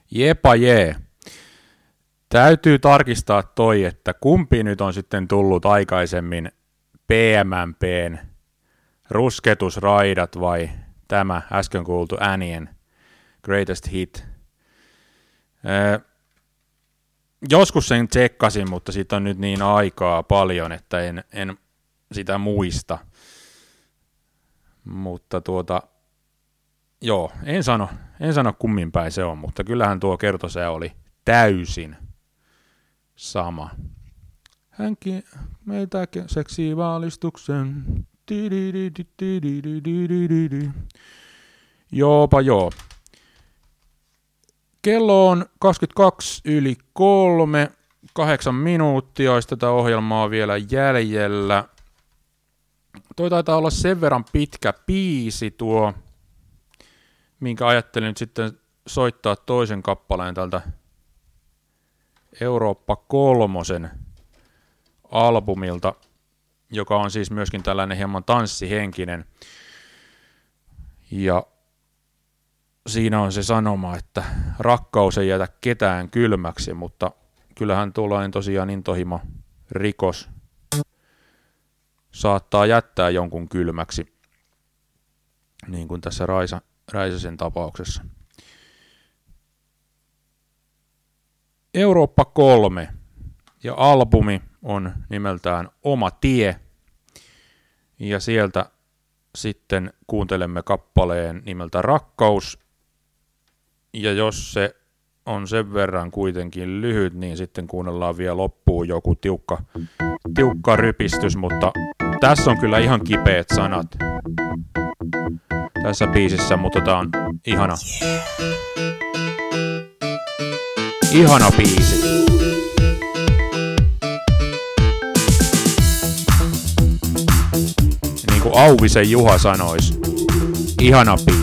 Jepa jee. Täytyy tarkistaa toi, että kumpi nyt on sitten tullut aikaisemmin PMMPn rusketusraidat vai tämä äsken kuultu Anien Greatest Hit. Joskus sen tsekkasin, mutta siitä on nyt niin aikaa paljon, että en sitä muista. Mutta joo, en sano kummin päin se on, mutta kyllähän tuo kertosää oli täysin sama. Hänkin meiltä seksii valistuksen. Joopa joo. Kello on 22:03, 8 minuuttia, olisi tätä ohjelmaa vielä jäljellä. Toi taitaa olla sen verran pitkä biisi tuo, minkä ajattelin nyt sitten soittaa toisen kappaleen tältä Eurooppa 3 albumilta, joka on siis myöskin tällainen hieman tanssihenkinen. Ja siinä on se sanoma, että rakkaus ei jätä ketään kylmäksi, mutta kyllähän tuollainen tosiaan intohimo rikos saattaa jättää jonkun kylmäksi, niin kuin tässä Räisäsen tapauksessa. Eurooppa 3 ja albumi on nimeltään Oma tie, ja sieltä sitten kuuntelemme kappaleen nimeltä Rakkaus, ja jos se on sen verran kuitenkin lyhyt, niin sitten kuunnellaan vielä loppuun joku tiukka rypistys, mutta tässä on kyllä ihan kipeät sanat tässä biisissä, mutta tää on ihana biisi. Niin kuin Auvisen Juha sanois, ihana biisi.